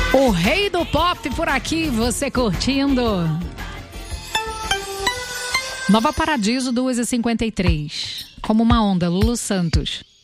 O rei do pop por aqui, você curtindo. Nova Paradiso, 2h53. Como uma onda, Lulu Santos.